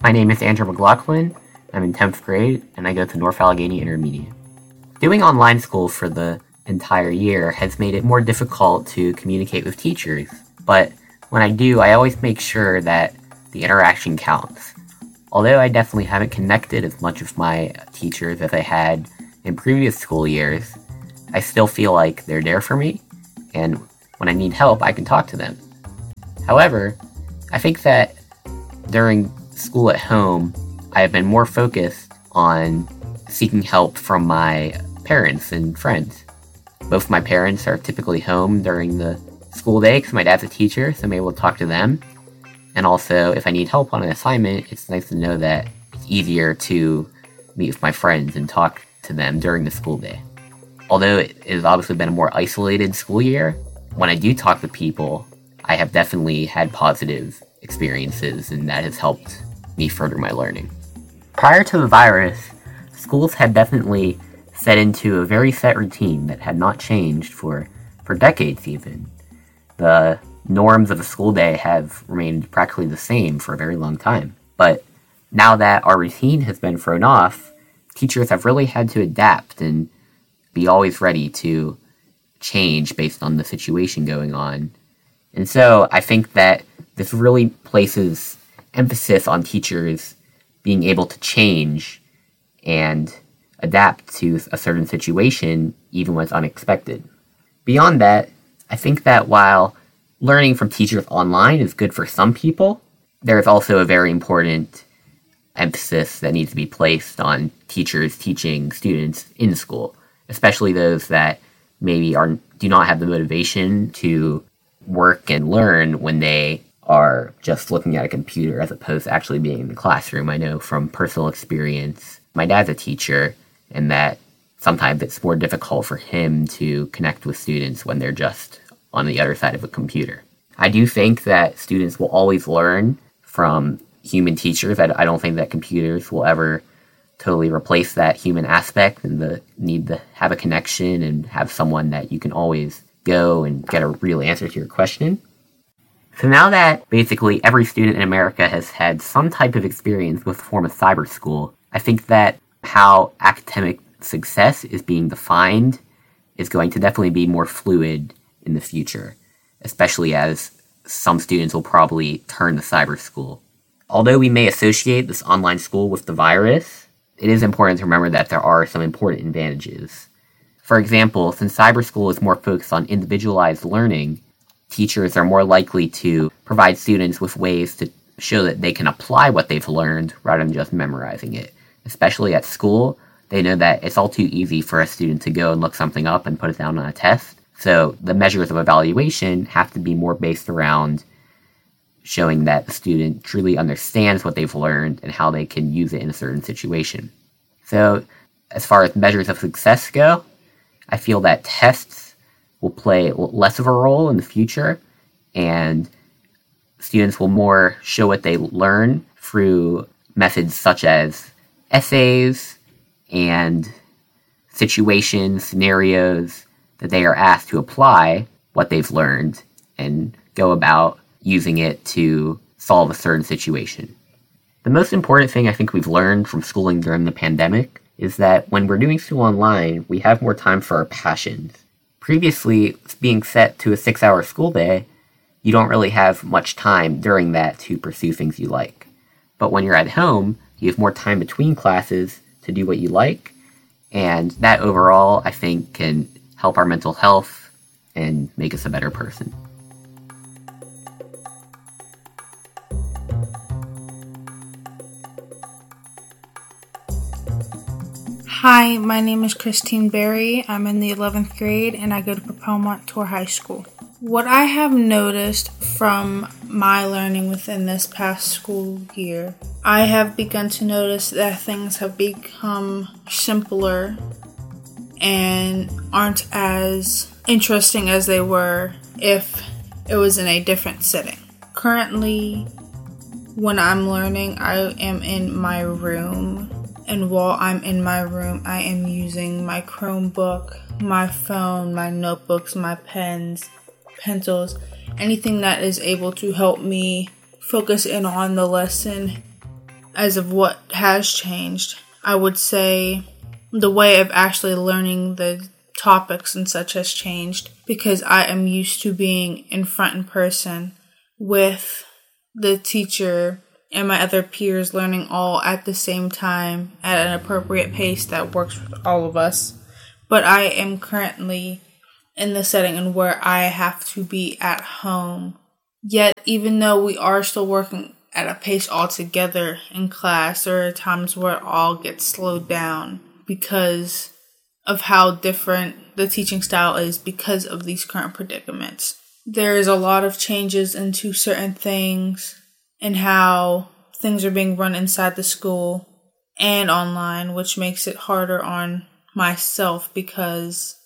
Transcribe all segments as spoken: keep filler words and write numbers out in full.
My name is Andrew McLaughlin. I'm in tenth grade, and I go to North Allegheny Intermediate. Doing online school for the entire year has made it more difficult to communicate with teachers, but when I do, I always make sure that the interaction counts. Although I definitely haven't connected as much with my teachers as I had in previous school years, I still feel like they're there for me, and when I need help, I can talk to them. However, I think that during school at home, I have been more focused on seeking help from my parents and friends. Both my parents are typically home during the school day because my dad's a teacher, so I'm able to talk to them. And also, if I need help on an assignment, it's nice to know that it's easier to meet with my friends and talk to them during the school day. Although it has obviously been a more isolated school year, when I do talk to people, I have definitely had positive experiences, and that has helped me further my learning. Prior to the virus, schools had definitely set into a very set routine that had not changed for, for decades even. The norms of a school day have remained practically the same for a very long time. But now that our routine has been thrown off, teachers have really had to adapt and be always ready to change based on the situation going on. And so I think that this really places emphasis on teachers being able to change and adapt to a certain situation, even when it's unexpected. Beyond that, I think that while learning from teachers online is good for some people, there is also a very important emphasis that needs to be placed on teachers teaching students in school, especially those that maybe are do not have the motivation to work and learn when they are just looking at a computer as opposed to actually being in the classroom. I know from personal experience, my dad's a teacher, and that sometimes it's more difficult for him to connect with students when they're just on the other side of a computer. I do think that students will always learn from human teachers. I, I don't think that computers will ever totally replace that human aspect and the need to have a connection and have someone that you can always go and get a real answer to your question. So now that basically every student in America has had some type of experience with a form of cyber school, I think that how academic success is being defined is going to definitely be more fluid in the future, especially as some students will probably turn to cyber school. Although we may associate this online school with the virus, it is important to remember that there are some important advantages. For example, since cyber school is more focused on individualized learning, teachers are more likely to provide students with ways to show that they can apply what they've learned rather than just memorizing it. Especially at school, they know that it's all too easy for a student to go and look something up and put it down on a test. So the measures of evaluation have to be more based around showing that the student truly understands what they've learned and how they can use it in a certain situation. So as far as measures of success go, I feel that tests will play less of a role in the future, and students will more show what they learn through methods such as essays and situations, scenarios that they are asked to apply what they've learned and go about using it to solve a certain situation. The most important thing I think we've learned from schooling during the pandemic is that when we're doing school online, we have more time for our passions. Previously, being set to a six-hour school day, you don't really have much time during that to pursue things you like. But when you're at home, you have more time between classes to do what you like, and that overall, I think, can help our mental health and make us a better person. Hi, my name is Christine Berry. I'm in the eleventh grade and I go to Propel Montour High School. What I have noticed from my learning within this past school year, I have begun to notice that things have become simpler and aren't as interesting as they were if it was in a different setting. Currently, when I'm learning, I am in my room. And while I'm in my room, I am using my Chromebook, my phone, my notebooks, my pens, pencils, anything that is able to help me focus in on the lesson as of what has changed, I would say the way of actually learning the topics and such has changed, because I am used to being in front in person with the teacher and my other peers, learning all at the same time at an appropriate pace that works with all of us. But I am currently in the setting in where I have to be at home. Yet, even though we are still working at a pace all together in class, there are times where it all gets slowed down because of how different the teaching style is because of these current predicaments. There is a lot of changes into certain things and how things are being run inside the school and online, which makes it harder on myself because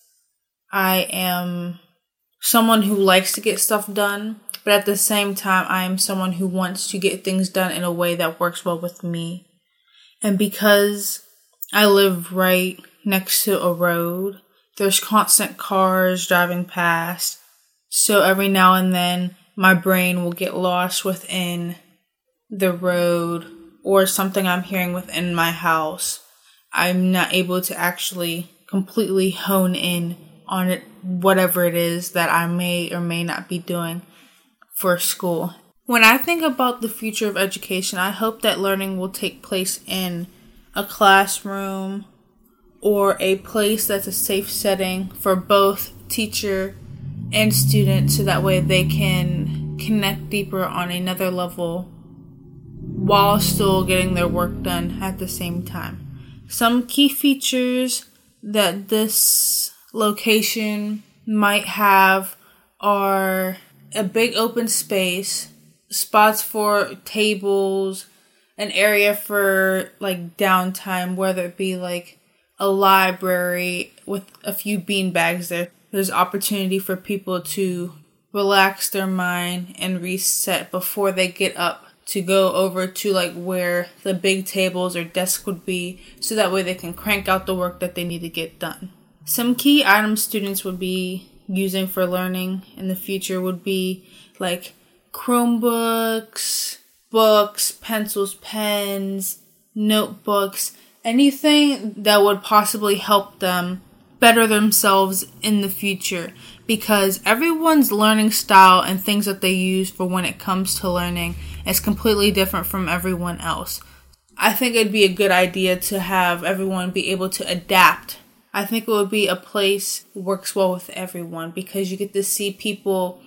I am someone who likes to get stuff done, but at the same time, I am someone who wants to get things done in a way that works well with me. And because I live right next to a road, there's constant cars driving past. So every now and then, my brain will get lost within the road or something I'm hearing within my house. I'm not able to actually completely hone in on it, whatever it is that I may or may not be doing for school. When I think about the future of education, I hope that learning will take place in a classroom or a place that's a safe setting for both teacher and student, so that way they can connect deeper on another level while still getting their work done at the same time. Some key features that this location might have are a big open space, spots for tables, an area for like downtime, whether it be like a library with a few bean bags there. There's opportunity for people to relax their mind and reset before they get up to go over to like where the big tables or desk would be, so that way they can crank out the work that they need to get done. Some key items students would be using for learning in the future would be like Chromebooks, books, pencils, pens, notebooks, anything that would possibly help them better themselves in the future, because everyone's learning style and things that they use for when it comes to learning is completely different from everyone else. I think it'd be a good idea to have everyone be able to adapt. I think it would be a place that works well with everyone, because you get to see people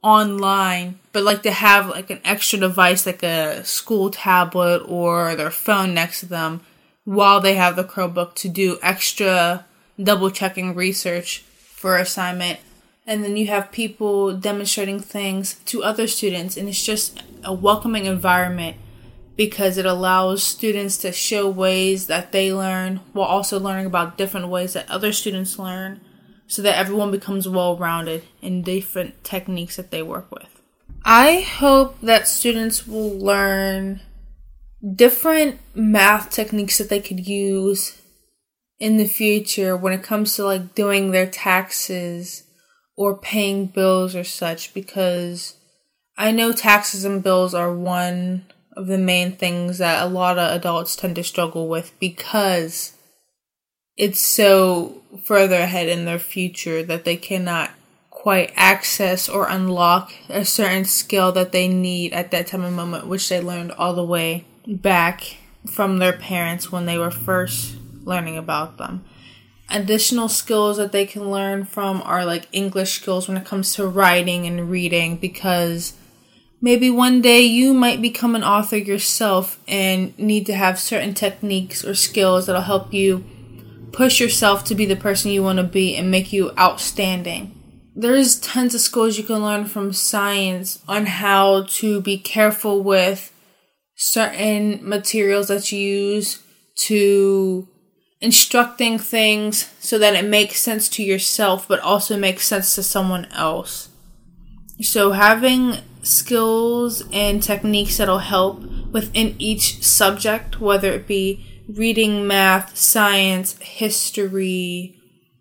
online, but like to have like an extra device like a school tablet or their phone next to them while they have the Chromebook to do extra double checking research for assignment. And then you have people demonstrating things to other students, and it's just a welcoming environment because it allows students to show ways that they learn while also learning about different ways that other students learn, so that everyone becomes well-rounded in different techniques that they work with. I hope that students will learn different math techniques that they could use in the future when it comes to like doing their taxes or paying bills or such, because I know taxes and bills are one of the main things that a lot of adults tend to struggle with, because it's so further ahead in their future that they cannot quite access or unlock a certain skill that they need at that time and moment, which they learned all the way back from their parents when they were first learning about them. Additional skills that they can learn from are like English skills when it comes to writing and reading, because maybe one day you might become an author yourself and need to have certain techniques or skills that'll help you push yourself to be the person you want to be and make you outstanding. There's tons of skills you can learn from science on how to be careful with certain materials that you use, to instructing things so that it makes sense to yourself but also makes sense to someone else. So having skills and techniques that'll help within each subject, whether it be reading, math, science, history,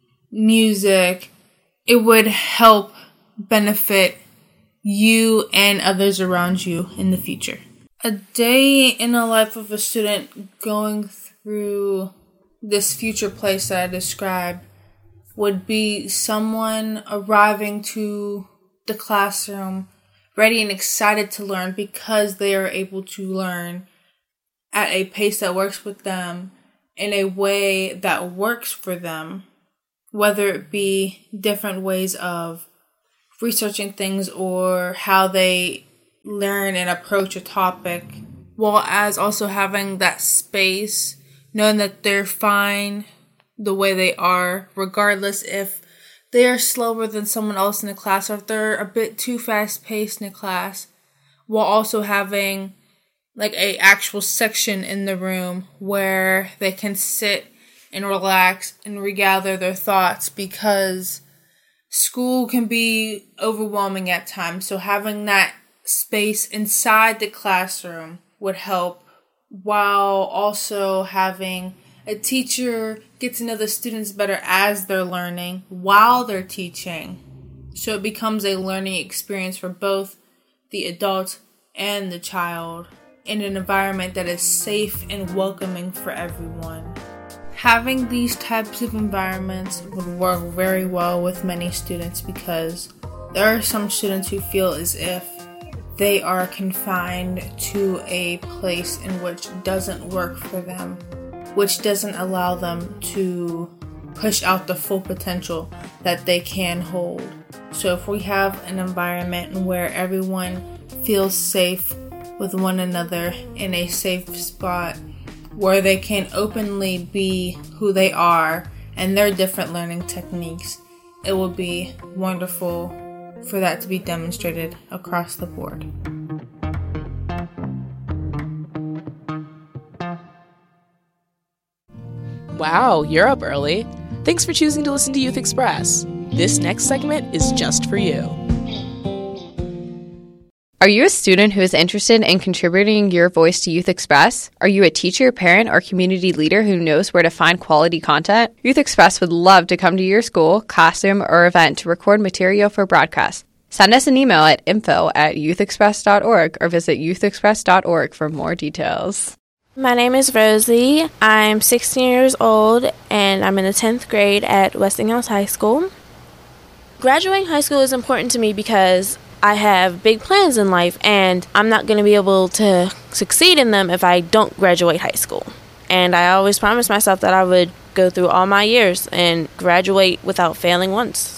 music, it would help benefit you and others around you in the future. A day in the life of a student going through this future place that I described would be someone arriving to the classroom ready and excited to learn because they are able to learn at a pace that works with them in a way that works for them, whether it be different ways of researching things or how they learn and approach a topic, while as also having that space, knowing that they're fine the way they are, regardless if they are slower than someone else in the class or if they're a bit too fast-paced in the class, while also having like a actual section in the room where they can sit and relax and regather their thoughts, because school can be overwhelming at times. So having that space inside the classroom would help, while also having a teacher get to know the students better as they're learning while they're teaching. So it becomes a learning experience for both the adult and the child in an environment that is safe and welcoming for everyone. Having these types of environments would work very well with many students, because there are some students who feel as if they are confined to a place in which doesn't work for them, which doesn't allow them to push out the full potential that they can hold. So if we have an environment where everyone feels safe with one another in a safe spot, where they can openly be who they are and their different learning techniques, it will be wonderful for that to be demonstrated across the board. Wow, you're up early. Thanks for choosing to listen to Youth Express. This next segment is just for you. Are you a student who is interested in contributing your voice to Youth Express? Are you a teacher, parent, or community leader who knows where to find quality content? Youth Express would love to come to your school, classroom, or event to record material for broadcast. Send us an email at info at youthexpress dot org or visit youthexpress dot org for more details. My name is Rosie. I'm sixteen years old, and I'm in the tenth grade at Westinghouse High School. Graduating high school is important to me because I have big plans in life, and I'm not going to be able to succeed in them if I don't graduate high school. And I always promised myself that I would go through all my years and graduate without failing once.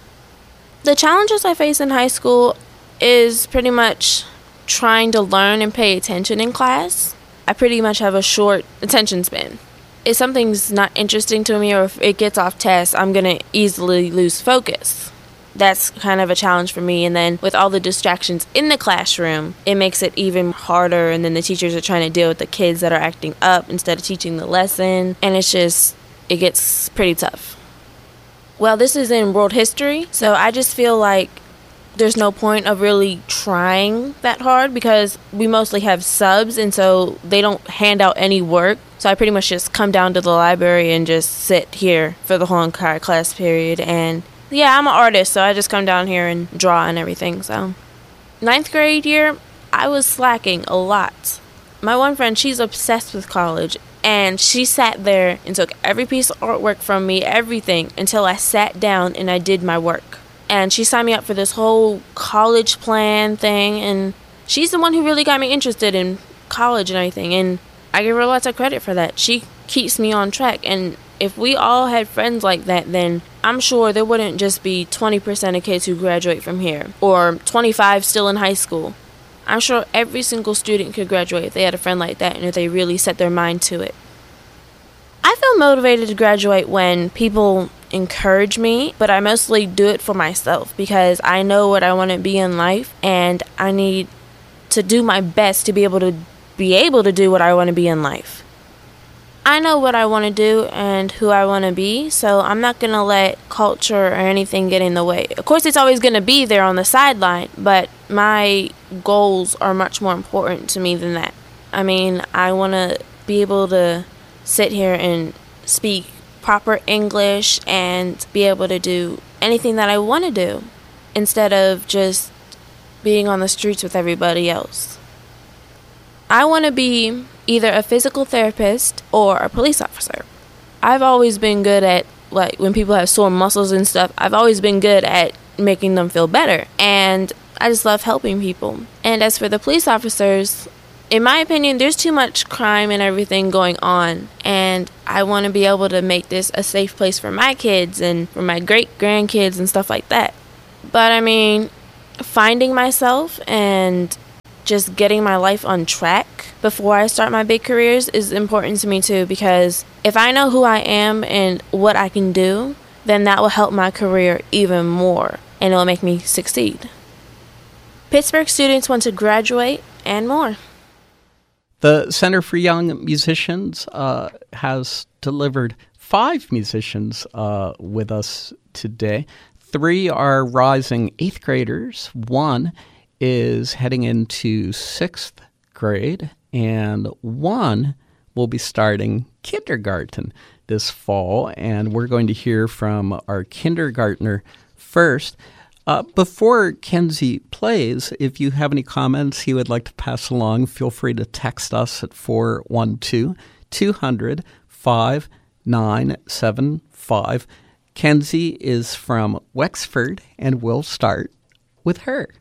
The challenges I face in high school is pretty much trying to learn and pay attention in class. I pretty much have a short attention span. If something's not interesting to me or if it gets off task, I'm going to easily lose focus. That's kind of a challenge for me. And then with all the distractions in the classroom, it makes it even harder. And then the teachers are trying to deal with the kids that are acting up instead of teaching the lesson. And it's just, it gets pretty tough. Well, this is in world history, so I just feel like there's no point of really trying that hard because we mostly have subs, and so they don't hand out any work. So I pretty much just come down to the library and just sit here for the whole entire class period. And yeah, I'm an artist, so I just come down here and draw and everything. So ninth grade year, I was slacking a lot. My one friend, she's obsessed with college, and she sat there and took every piece of artwork from me, everything, until I sat down and I did my work. And she signed me up for this whole college plan thing, and she's the one who really got me interested in college and everything, and I give her lots of credit for that. She keeps me on track, and if we all had friends like that, then I'm sure there wouldn't just be twenty percent of kids who graduate from here, or twenty-five still in high school. I'm sure every single student could graduate if they had a friend like that and if they really set their mind to it. I feel motivated to graduate when people encourage me, but I mostly do it for myself because I know what I want to be in life, and I need to do my best to be able to be able to do what I want to be in life. I know what I want to do and who I want to be, so I'm not going to let culture or anything get in the way. Of course, it's always going to be there on the sideline, but my goals are much more important to me than that. I mean, I want to be able to sit here and speak proper English and be able to do anything that I want to do instead of just being on the streets with everybody else. I want to be either a physical therapist or a police officer. I've always been good at, like, when people have sore muscles and stuff, I've always been good at making them feel better. And I just love helping people. And as for the police officers, in my opinion, there's too much crime and everything going on. And I want to be able to make this a safe place for my kids and for my great-grandkids and stuff like that. But, I mean, finding myself and just getting my life on track before I start my big careers is important to me too, because if I know who I am and what I can do, then that will help my career even more and it will make me succeed. Pittsburgh students want to graduate and more. The Center for Young Musicians uh, has delivered five musicians uh, with us today. Three are rising eighth graders. One is heading into sixth grade, and one will be starting kindergarten this fall, and we're going to hear from our kindergartner first. Uh, before Kenzie plays, if you have any comments he would like to pass along, feel free to text us at four one two, two hundred, five nine seven five. Kenzie is from Wexford, and we'll start with her.